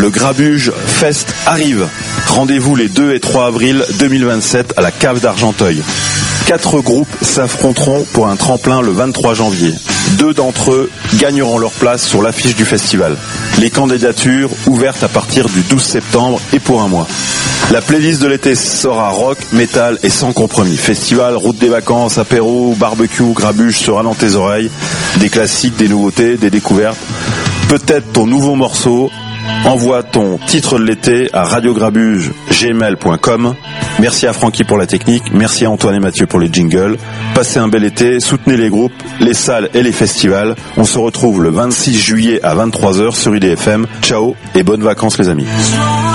Le Grabuge Fest arrive. Rendez-vous les 2 et 3 avril 2027 à la Cave d'Argenteuil. 4 groupes s'affronteront pour un tremplin le 23 janvier. 2 d'entre eux gagneront leur place sur l'affiche du festival. Les candidatures ouvertes à partir du 12 septembre et pour un mois. La playlist de l'été sera rock, métal et sans compromis. Festival, route des vacances, apéro, barbecue, Grabuge sera dans tes oreilles. Des classiques, des nouveautés, des découvertes. Peut-être ton nouveau morceau. Envoie ton titre de l'été à radiograbuge@gmail.com. Merci à Francky pour la technique, merci à Antoine et Mathieu pour les jingles. Passez un bel été, soutenez les groupes, les salles et les festivals. On se retrouve le 26 juillet à 23h sur IDFM. Ciao et bonnes vacances les amis.